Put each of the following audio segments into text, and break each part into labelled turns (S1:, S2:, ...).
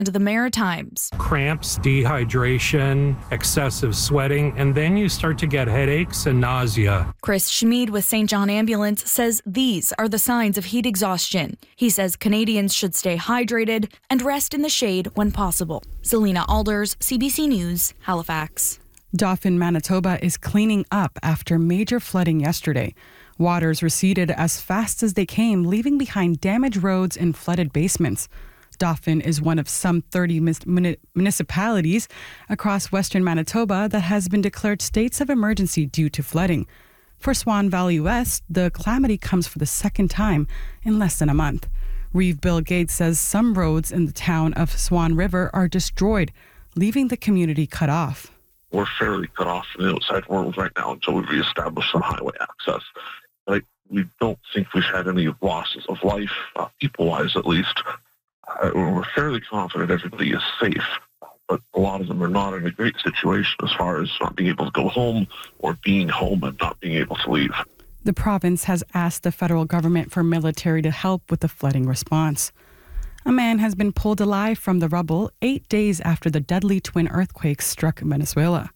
S1: and the Maritimes.
S2: Cramps, dehydration, excessive sweating, and then you start to get headaches and nausea.
S1: Chris Schmid with St. John Ambulance says these are the signs of heat exhaustion. He says Canadians should stay hydrated and rest in the shade when possible. Selena Alders, CBC News, Halifax.
S3: Dauphin, Manitoba is cleaning up after major flooding yesterday. Waters receded as fast as they came, leaving behind damaged roads and flooded basements. Dauphin is one of some 30 municipalities across western Manitoba that has been declared states of emergency due to flooding. For Swan Valley West, the calamity comes for the second time in less than a month. Reeve Bill Gates says some roads in the town of Swan River are destroyed, leaving the community cut off.
S4: We're fairly cut off from the outside world right now until we reestablish some highway access. We don't think we've had any losses of life, people-wise at least. We're fairly confident everybody is safe, but a lot of them are not in a great situation as far as not being able to go home or being home and not being able to leave.
S3: The province has asked the federal government for military to help with the flooding response. A man has been pulled alive from the rubble 8 days after the deadly twin earthquakes struck Venezuela.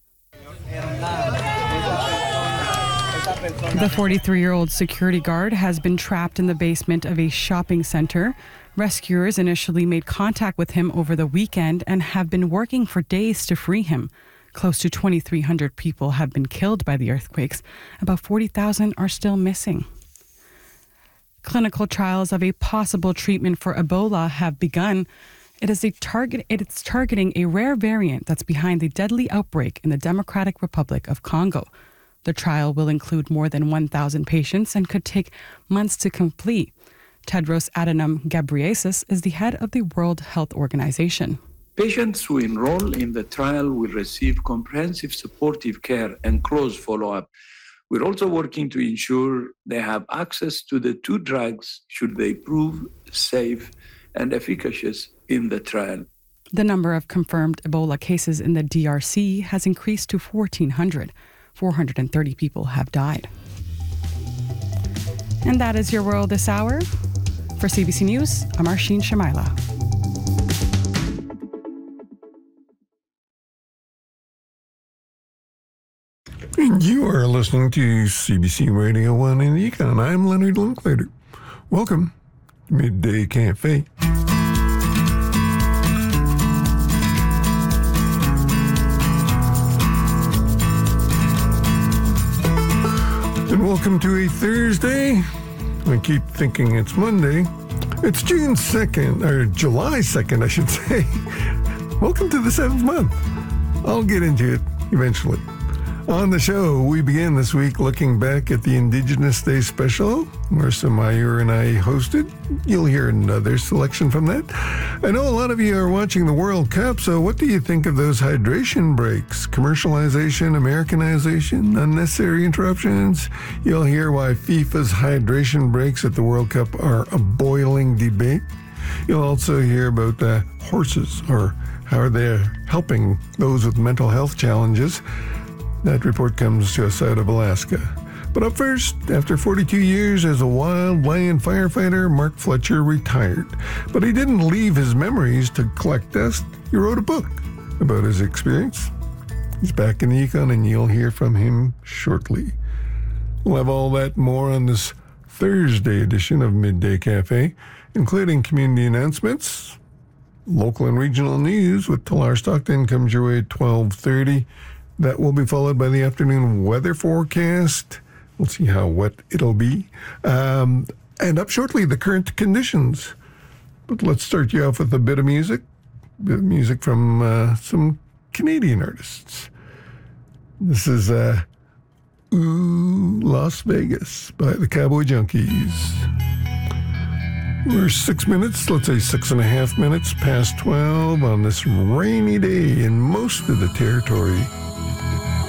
S3: The 43-year-old security guard has been trapped in the basement of a shopping center. Rescuers initially made contact with him over the weekend and have been working for days to free him. Close to 2,300 people have been killed by the earthquakes. About 40,000 are still missing. Clinical trials of a possible treatment for Ebola have begun. It's targeting a rare variant that's behind the deadly outbreak in the Democratic Republic of Congo. The trial will include more than 1,000 patients and could take months to complete. Tedros Adhanom Ghebreyesus is the head of the World Health Organization.
S5: Patients who enroll in the trial will receive comprehensive supportive care and close follow-up. We're also working to ensure they have access to the two drugs should they prove safe and efficacious in the trial.
S3: The number of confirmed Ebola cases in the DRC has increased to 1,400. 430 people have died. And that is your world this hour. For CBC News, I'm Arsheen Shamaila.
S6: You are listening to CBC Radio 1 in the Econ. I'm Leonard Linklater. Welcome to Midday Cafe. And welcome to a Thursday. I keep thinking it's Monday. It's June 2nd, or July 2nd, I should say. Welcome to the 7th month. I'll get into it eventually. On the show, we begin this week looking back at the Indigenous Day special, Marissa Mayer and I hosted. You'll hear another selection from that. I know a lot of you are watching the World Cup, so what do you think of those hydration breaks? Commercialization, Americanization, unnecessary interruptions? You'll hear why FIFA's hydration breaks at the World Cup are a boiling debate. You'll also hear about horses, or how they're helping those with mental health challenges. That report comes to us out of Alaska. But up first, after 42 years as a wild lion firefighter, Mark Fletcher retired. But he didn't leave his memories to collect dust. He wrote a book about his experience. He's back in the Econ, and you'll hear from him shortly. We'll have all that more on this Thursday edition of Midday Cafe, including community announcements, local and regional news with Talar Stockton comes your way at 12:30. That will be followed by the afternoon weather forecast. We'll see how wet it'll be. And up shortly, the current conditions. But let's start you off with a bit of music. From some Canadian artists. This is Ooh, Las Vegas by the Cowboy Junkies. We're 6 minutes, let's say 6.5 minutes past 12 on this rainy day in most of the territory.